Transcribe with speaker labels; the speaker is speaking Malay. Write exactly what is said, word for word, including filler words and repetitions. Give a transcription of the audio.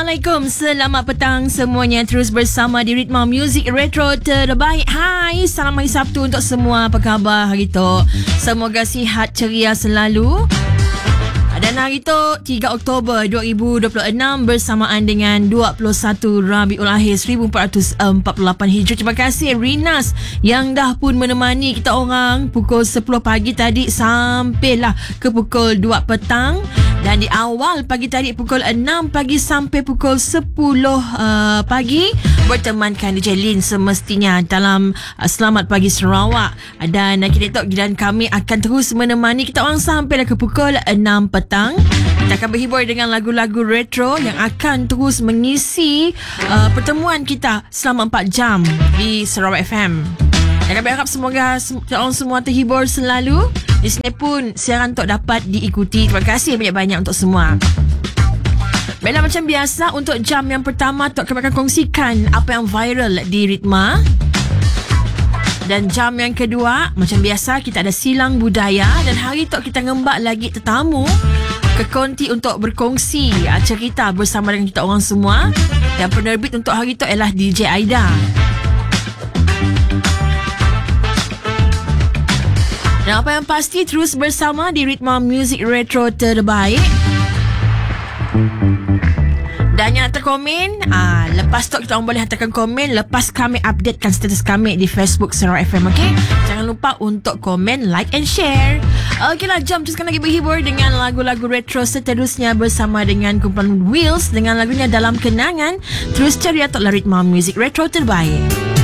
Speaker 1: Assalamualaikum, selamat petang semuanya. Terus bersama di Ritma Music Retro terbaik. Hai, salam hari Sabtu untuk semua. Apa khabar hari tu? Semoga sihat ceria selalu. Dan hari tu tiga Oktober dua ribu dua puluh enam bersamaan dengan dua puluh satu Rabiul Akhir seribu empat ratus empat puluh lapan Hijrah. Terima kasih Rinas yang dah pun menemani kita orang pukul sepuluh pagi tadi sampailah ke pukul dua petang. Dan di awal pagi tadi pukul enam pagi sampai pukul sepuluh uh, pagi bertemankan D J Lin semestinya dalam uh, Selamat Pagi Sarawak. Dan uh, kita dan kami akan terus menemani kita orang sampai ke pukul enam petang. Kita akan berhibur dengan lagu-lagu retro yang akan terus mengisi uh, pertemuan kita selama empat jam di Sarawak F M. Dan kami harap semoga kita orang semua terhibur selalu. Di sini pun siaran Tok dapat diikuti. Terima kasih banyak-banyak untuk semua. Baiklah, macam biasa untuk jam yang pertama Tok kami akan kongsikan apa yang viral di Ritma. Dan jam yang kedua macam biasa kita ada silang budaya. Dan hari Tok kita ngembak lagi tetamu ke konti untuk berkongsi cerita bersama dengan kita orang semua. Dan penerbit untuk hari Tok ialah D J Aida. Dan apa yang pasti terus bersama di Ritma Music Retro terbaik. Dan yang nak terkomen, ah, lepas tu kita orang boleh hantarkan komen lepas kami updatekan status kami di Facebook Sarawak F M, okay? Jangan lupa untuk komen, like and share. Okey lah, jom teruskan lagi berhibur dengan lagu-lagu retro seterusnya bersama dengan kumpulan Wheels dengan lagunya Dalam Kenangan. Terus cari Tok Ritma Music Retro terbaik.